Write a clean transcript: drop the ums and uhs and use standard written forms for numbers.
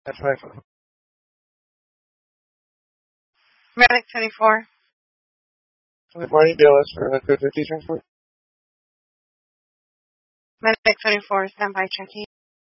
That's right. Medic 24. Good morning, BLS for 250 transport. Medic 24, standby checking.